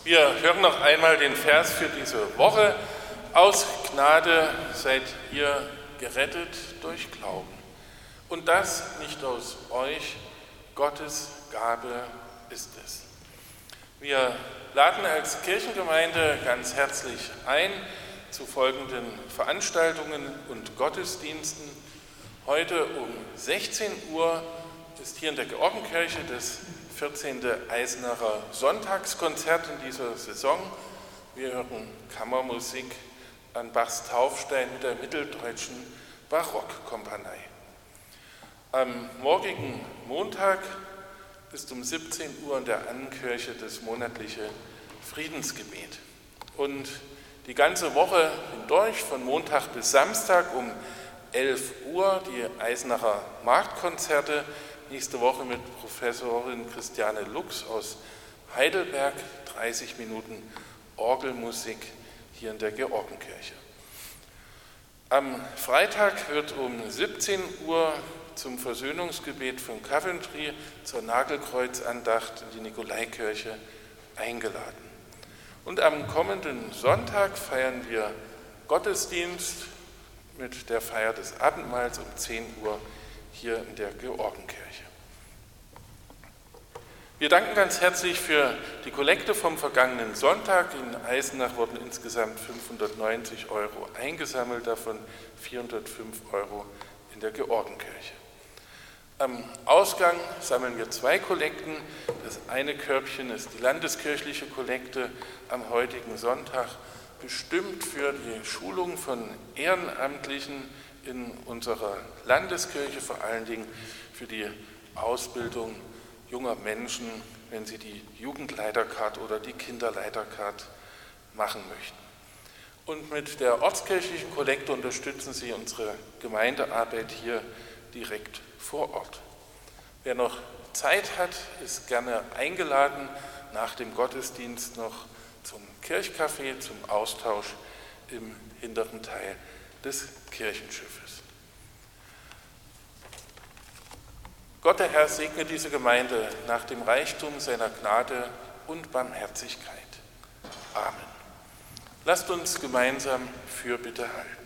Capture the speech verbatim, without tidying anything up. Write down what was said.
Wir hören noch einmal den Vers für diese Woche. Aus Gnade seid ihr gerettet durch Glauben. Und das nicht aus euch, Gottes Gabe ist es. Wir laden als Kirchengemeinde ganz herzlich ein zu folgenden Veranstaltungen und Gottesdiensten. Heute um sechzehn Uhr ist hier in der Georgenkirche das vierzehnte Eisenacher Sonntagskonzert in dieser Saison. Wir hören Kammermusik an Bachs Taufstein mit der Mitteldeutschen Barockkompanie. Am morgigen Montag ist um siebzehn Uhr in der Annenkirche das monatliche Friedensgebet. Und die ganze Woche hindurch, von Montag bis Samstag um elf Uhr, die Eisenacher Marktkonzerte, nächste Woche mit Professorin Christiane Lux aus Heidelberg, dreißig Minuten Orgelmusik hier in der Georgenkirche. Am Freitag wird um siebzehn Uhr zum Versöhnungsgebet von Coventry zur Nagelkreuzandacht in die Nikolaikirche eingeladen. Und am kommenden Sonntag feiern wir Gottesdienst mit der Feier des Abendmahls um zehn Uhr hier in der Georgenkirche. Wir danken ganz herzlich für die Kollekte vom vergangenen Sonntag. In Eisenach wurden insgesamt fünfhundertneunzig Euro eingesammelt, davon vierhundertfünf Euro in der Georgenkirche. Am Ausgang sammeln wir zwei Kollekten. Das eine Körbchen ist die landeskirchliche Kollekte am heutigen Sonntag, bestimmt für die Schulung von Ehrenamtlichen in unserer Landeskirche, vor allen Dingen für die Ausbildung junger Menschen, wenn sie die Jugendleitercard oder die Kinderleitercard machen möchten. Und mit der ortskirchlichen Kollekte unterstützen sie unsere Gemeindearbeit hier direkt vor Ort. Wer noch Zeit hat, ist gerne eingeladen, nach dem Gottesdienst noch zum Kirchcafé, zum Austausch im hinteren Teil des Kirchenschiffes. Gott, der Herr, segne diese Gemeinde nach dem Reichtum seiner Gnade und Barmherzigkeit. Amen. Lasst uns gemeinsam Fürbitte halten.